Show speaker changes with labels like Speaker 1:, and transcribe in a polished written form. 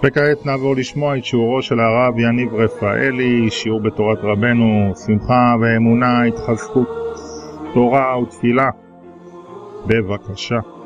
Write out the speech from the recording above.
Speaker 1: וכעת נעבור לשמוע את שיעורו של הרב יניב רפאלי, שיעור בתורת רבנו, שמחה ואמונה, התחזקות, תורה ותפילה. בבקשה.